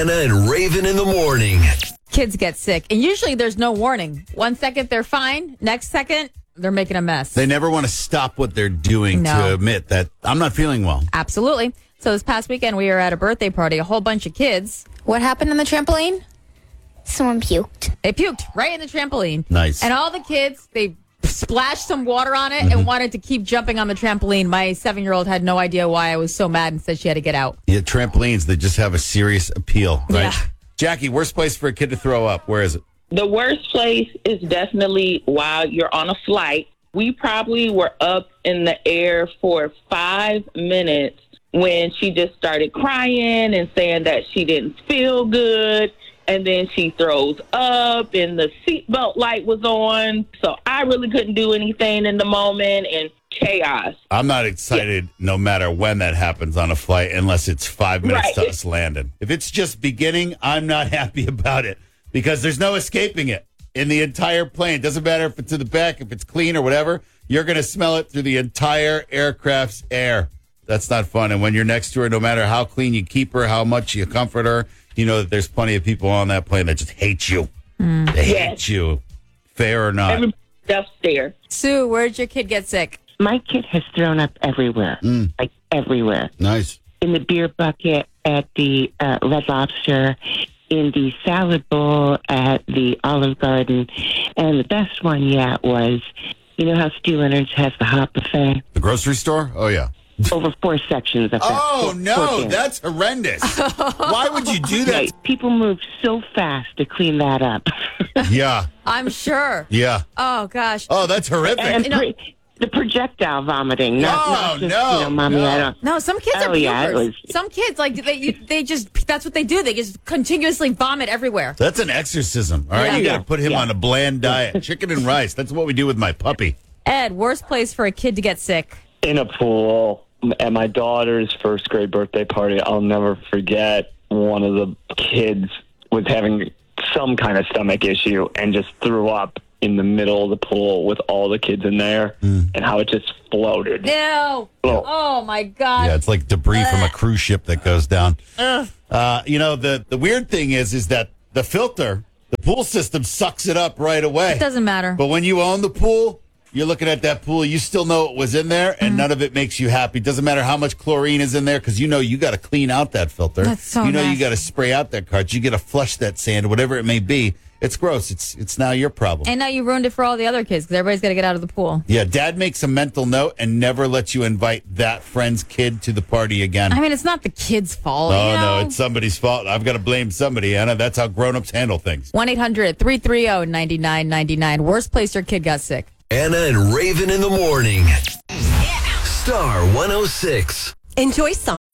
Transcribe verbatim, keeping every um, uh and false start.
Anna and Raven in the morning. Kids get sick, and usually there's no warning. One second they're fine, next second they're making a mess. They never want to stop what they're doing No. to admit that I'm not feeling well. Absolutely. So this past weekend we were at a birthday party, a whole bunch of kids. What happened on the trampoline? Someone puked. They puked right in the trampoline. Nice. And all the kids, they splashed some water on it and wanted to keep jumping on the trampoline. My seven-year-old had no idea why I was so mad and said she had to get out. Yeah, trampolines, they just have a serious appeal, right? Yeah. Jackie, worst place for a kid to throw up. Where is it? The worst place is definitely while you're on a flight. We probably were up in the air for five minutes when she just started crying and saying that she didn't feel good. And then she throws up and the seatbelt light was on. So I really couldn't do anything in the moment and chaos. I'm not excited no matter when that happens on a flight unless it's five minutes Right. to us landing. If it's just beginning, I'm not happy about it because there's no escaping it in the entire plane. It doesn't matter if it's in the back, if it's clean or whatever. You're going to smell it through the entire aircraft's air. That's not fun. And when you're next to her, no matter how clean you keep her, how much you comfort her, you know that there's plenty of people on that plane that just hate you. Mm. They hate Yes. you. Fair or not. Everybody stuff's there. Sue, where'd your kid get sick? My kid has thrown up everywhere, Mm. like everywhere. Nice. In the beer bucket at the uh, Red Lobster, in the salad bowl at the Olive Garden, and the best one yet was, you know how Stu Leonard's has the hot buffet? The grocery store? Oh, yeah. Over four sections of that. Oh, Four- no, four bins. that's horrendous. Why would you do that? Right. People moved so fast to clean that up. Yeah, I'm sure. yeah. Oh, gosh. Oh, that's horrific. and You know- pre- the projectile vomiting. Not, No, not just, no, you know, Mommy, no. I don't. No, some kids Oh, are yeah, it pukers. was- Some kids, like, they you, they just, that's what they do. They just continuously vomit everywhere. That's an exorcism. All right, Yeah. you got to Yeah, put him yeah. on a bland diet. Chicken and rice. That's what we do with my puppy. Ed, worst place for a kid to get sick? In a pool at my daughter's first grade birthday party. I'll never forget, one of the kids was having some kind of stomach issue and just threw up in the middle of the pool with all the kids in there, and how it just floated. Ew. Oh. Oh, my God. Yeah, it's like debris from a cruise ship that goes down. Uh, you know, the, the weird thing is, is that the filter, the pool system sucks it up right away. It doesn't matter. But when you own the pool, you're looking at that pool, you still know it was in there, and none of it makes you happy. Doesn't matter how much chlorine is in there, because you know you got to clean out that filter. That's so You know you nasty. got to spray out that cartridge. You got to flush that sand, whatever it may be. It's gross. It's it's now your problem. And now you ruined it for all the other kids because everybody's got to get out of the pool. Yeah, Dad makes a mental note and never lets you invite that friend's kid to the party again. I mean, it's not the kid's fault. Oh, you know? no, it's somebody's fault. I've got to blame somebody, Anna. That's how grown-ups handle things. one eight hundred three three zero nine nine nine nine. Worst place your kid got sick. Anna and Raven in the morning. Star one oh six. Enjoy summer.